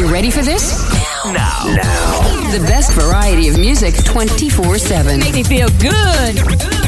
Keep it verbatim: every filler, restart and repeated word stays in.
You ready for this? Now. Now. The best variety of music twenty-four seven. Make me feel good.